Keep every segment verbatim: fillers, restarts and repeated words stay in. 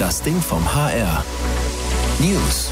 Das Ding vom H R. News.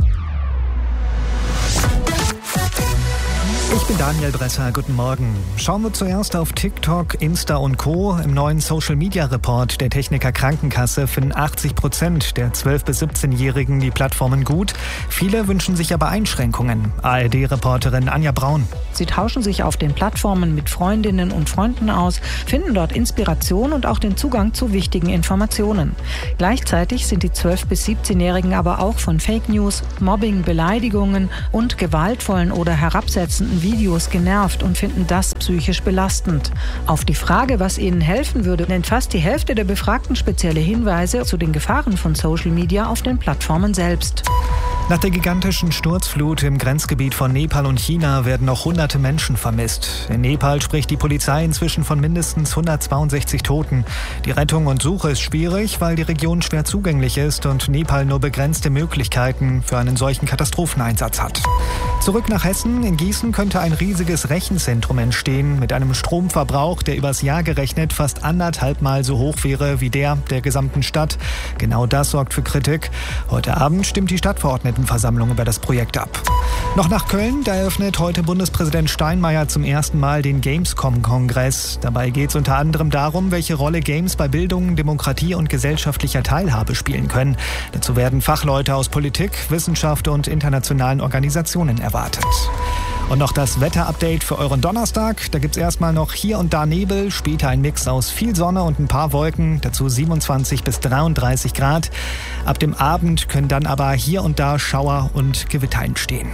Ich bin Daniel Bresser, guten Morgen. Schauen wir zuerst auf TikTok, Insta und Co. Im neuen Social-Media-Report der Techniker Krankenkasse finden achtzig Prozent der zwölf- bis siebzehnjährigen die Plattformen gut. Viele wünschen sich aber Einschränkungen. A R D-Reporterin Anja Braun. Sie tauschen sich auf den Plattformen mit Freundinnen und Freunden aus, finden dort Inspiration und auch den Zugang zu wichtigen Informationen. Gleichzeitig sind die zwölf- bis siebzehnjährigen aber auch von Fake News, Mobbing, Beleidigungen und gewaltvollen oder herabsetzenden Videos genervt und finden das psychisch belastend. Auf die Frage, was ihnen helfen würde, nennt fast die Hälfte der Befragten spezielle Hinweise zu den Gefahren von Social Media auf den Plattformen selbst. Nach der gigantischen Sturzflut im Grenzgebiet von Nepal und China werden noch hunderte Menschen vermisst. In Nepal spricht die Polizei inzwischen von mindestens hundertzweiundsechzig Toten. Die Rettung und Suche ist schwierig, weil die Region schwer zugänglich ist und Nepal nur begrenzte Möglichkeiten für einen solchen Katastropheneinsatz hat. Zurück nach Hessen. In Gießen könnte ein riesiges Rechenzentrum entstehen mit einem Stromverbrauch, der übers Jahr gerechnet fast anderthalb Mal so hoch wäre wie der der gesamten Stadt. Genau das sorgt für Kritik. Heute Abend stimmt die Stadtverordnetenversammlung über das Projekt ab. Noch nach Köln, da eröffnet heute Bundespräsident Steinmeier zum ersten Mal den Gamescom-Kongress. Dabei geht es unter anderem darum, welche Rolle Games bei Bildung, Demokratie und gesellschaftlicher Teilhabe spielen können. Dazu werden Fachleute aus Politik, Wissenschaft und internationalen Organisationen erwartet. Und noch das Wetter-Update für euren Donnerstag. Da gibt es erstmal noch hier und da Nebel, später ein Mix aus viel Sonne und ein paar Wolken, dazu siebenundzwanzig bis dreiunddreißig Grad. Ab dem Abend können dann aber hier und da Schauer und Gewitter entstehen.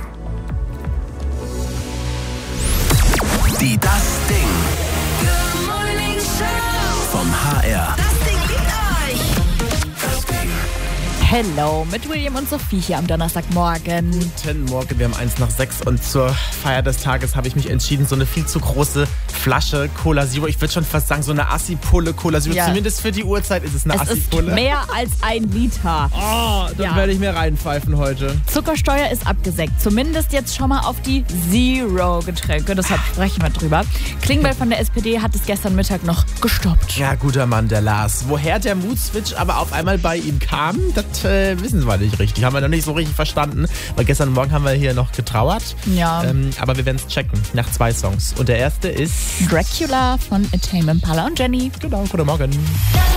Die Das Ding vom H R. Das Ding liebt euch. Das Ding. Hello, mit William und Sophie hier am Donnerstagmorgen. Guten Morgen, wir haben eins nach sechs und zur Feier des Tages habe ich mich entschieden, so eine viel zu große Flasche Cola Zero, ich würde schon fast sagen, so eine Assi-Pulle Cola Zero, Ja. Zumindest für die Uhrzeit ist es eine Es ist Assi-Pulle. mehr als ein Liter. Oh, dann Ja. werde ich mir reinpfeifen heute. Zuckersteuer ist abgesenkt. Zumindest jetzt schon mal auf die Zero-Getränke. Deshalb sprechen wir drüber. Klingbeil von der S P D hat es gestern Mittag noch gestoppt. Ja, guter Mann, der Lars. Woher der Mood-Switch aber auf einmal bei ihm kam, das äh, wissen wir nicht richtig. Haben wir noch nicht so richtig verstanden, weil gestern Morgen haben wir hier noch getrauert. Ja. Ähm, aber wir werden es checken, nach zwei Songs. Und der erste ist... Dracula von Tame Impala und Jenny. Genau, guten Morgen. Das